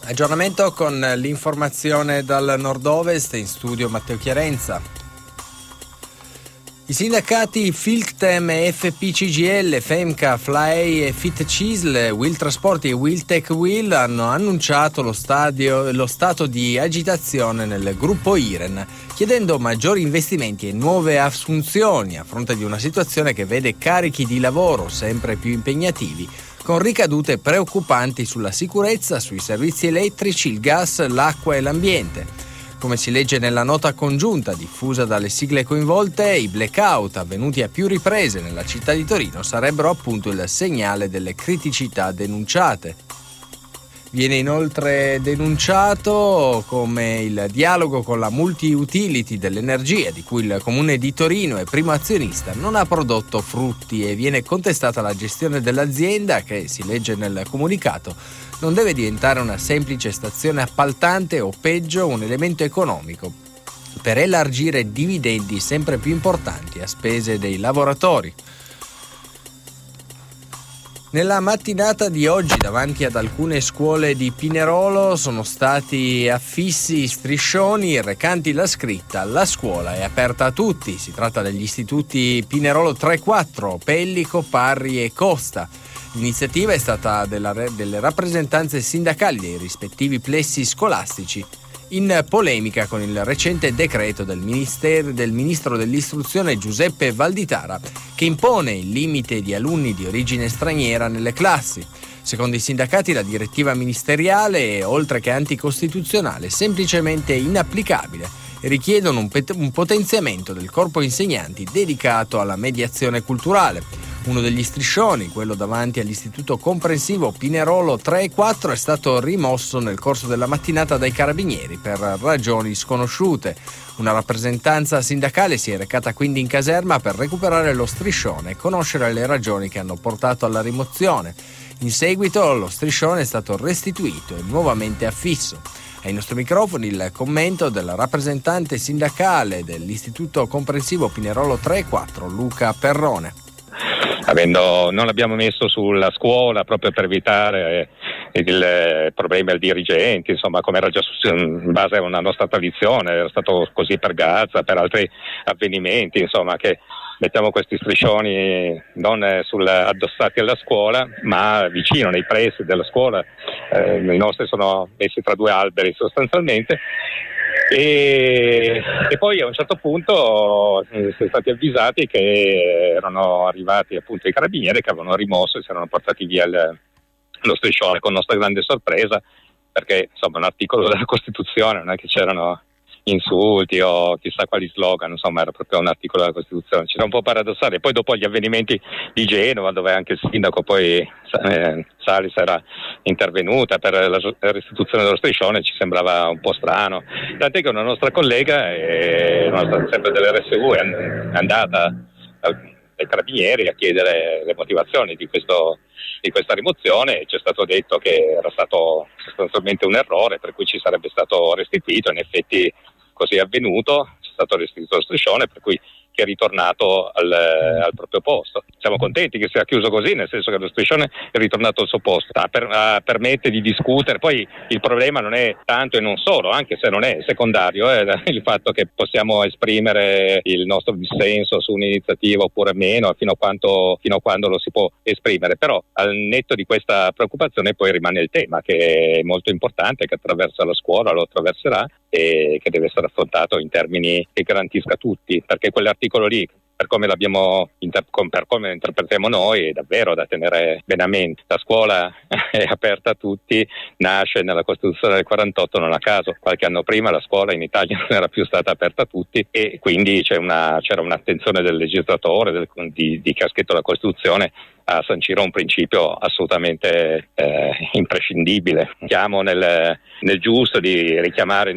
Aggiornamento con l'informazione dal nord-ovest, in studio Matteo Chiarenza. I sindacati Filctem, FPCGL, FEMCA, FLAE e FitCISL, Will Trasporti e Will Tech Will hanno annunciato lo stato di agitazione nel gruppo Iren, chiedendo maggiori investimenti e nuove assunzioni a fronte di una situazione che vede carichi di lavoro sempre più impegnativi, con ricadute preoccupanti sulla sicurezza, sui servizi elettrici, il gas, l'acqua e l'ambiente. Come si legge nella nota congiunta diffusa dalle sigle coinvolte, i blackout avvenuti a più riprese nella città di Torino sarebbero appunto il segnale delle criticità denunciate. Viene inoltre denunciato come il dialogo con la multi-utility dell'energia, di cui il Comune di Torino è primo azionista, non ha prodotto frutti e viene contestata la gestione dell'azienda che, si legge nel comunicato, non deve diventare una semplice stazione appaltante o peggio un elemento economico per elargire dividendi sempre più importanti a spese dei lavoratori. Nella mattinata di oggi davanti ad alcune scuole di Pinerolo sono stati affissi striscioni recanti la scritta «La scuola è aperta a tutti». Si tratta degli istituti Pinerolo 3-4, Pellico, Parri e Costa. L'iniziativa è stata delle rappresentanze sindacali dei rispettivi plessi scolastici, in polemica con il recente decreto del ministro dell'istruzione Giuseppe Valditara, che impone il limite di alunni di origine straniera nelle classi. Secondo i sindacati la direttiva ministeriale è, oltre che anticostituzionale, semplicemente inapplicabile e richiedono un potenziamento del corpo insegnanti dedicato alla mediazione culturale. Uno degli striscioni, quello davanti all'istituto comprensivo Pinerolo 3 e 4, è stato rimosso nel corso della mattinata dai carabinieri per ragioni sconosciute. Una rappresentanza sindacale si è recata quindi in caserma per recuperare lo striscione e conoscere le ragioni che hanno portato alla rimozione. In seguito lo striscione è stato restituito e nuovamente affisso. Ai nostri microfoni il commento del rappresentante sindacale dell'istituto comprensivo Pinerolo 3 e 4, Luca Perrone. Non l'abbiamo messo sulla scuola proprio per evitare il problema ai dirigenti, insomma, come era già in base a una nostra tradizione, era stato così per Gaza, per altri avvenimenti, insomma, che mettiamo questi striscioni non addossati alla scuola, ma vicino, nei pressi della scuola. I nostri sono messi tra due alberi sostanzialmente. E poi a un certo punto siamo stati avvisati che erano arrivati appunto i carabinieri che avevano rimosso e si erano portati via lo striscione, con nostra grande sorpresa, perché insomma un articolo della Costituzione, non è che c'erano insulti o chissà quali slogan, insomma era proprio un articolo della Costituzione. Ci era un po' paradossale. Poi dopo gli avvenimenti di Genova, dove anche il sindaco poi Salis era intervenuta per la restituzione dello striscione, ci sembrava un po' strano, tant'è che una nostra collega, sempre dell'RSU, è andata ai carabinieri a chiedere le motivazioni di questa rimozione e ci è stato detto che era stato sostanzialmente un errore, per cui ci sarebbe stato restituito. In effetti così è avvenuto, c'è stato restituito lo striscione, per cui che è ritornato al proprio posto. Siamo contenti che sia chiuso così, nel senso che lo striscione è ritornato al suo posto, permette di discutere. Poi il problema non è tanto e non solo, anche se non è secondario, il fatto che possiamo esprimere il nostro dissenso su un'iniziativa oppure meno, fino a quando lo si può esprimere. Però al netto di questa preoccupazione poi rimane il tema, che è molto importante, che attraversa la scuola, lo attraverserà, e che deve essere affrontato in termini che garantisca tutti, perché quell'articolo lì, per come per come lo interpretiamo noi, è davvero da tenere bene a mente. La scuola è aperta a tutti, nasce nella Costituzione del 48, non a caso. Qualche anno prima la scuola in Italia non era più stata aperta a tutti e quindi c'era un'attenzione del legislatore di chi ha scritto la Costituzione a sancire un principio assolutamente imprescindibile. Siamo nel giusto di richiamare